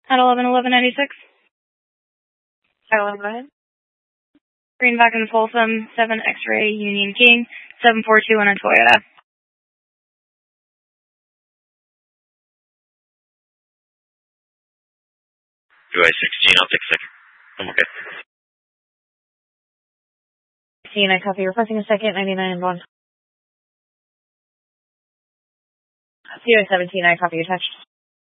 At 11-1196. Go ahead. Greenback and Folsom, 7 X-Ray Union King, 742 on a Toyota. UI 16, I'll take a second. I'm okay. 16, I copy. Requesting a second, 99 inbound. UI 17, I copy. Attached.